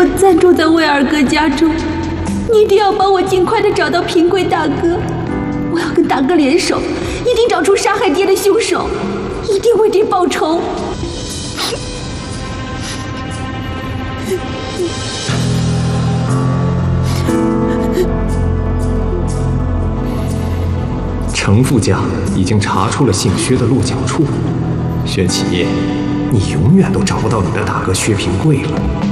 我暂住在威尔哥家中，你一定要帮我尽快的找到平贵大哥。我要跟大哥联手，一定找出杀害爹的凶手，一定为爹报仇。 程副将已经查出了姓薛的落脚处，薛启，你永远都找不到你的大哥薛平贵了。